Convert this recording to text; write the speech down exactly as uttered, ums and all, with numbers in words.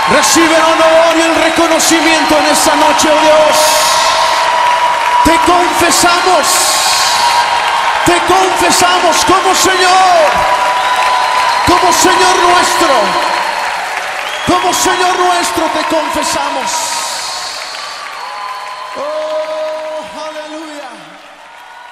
Recibe el honor y el reconocimiento en esta noche, oh Dios. Te confesamos, te confesamos como Señor, como Señor nuestro, como Señor nuestro te confesamos.